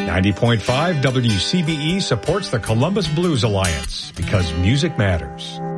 90.5 WCBE supports the Columbus Blues Alliance because music matters.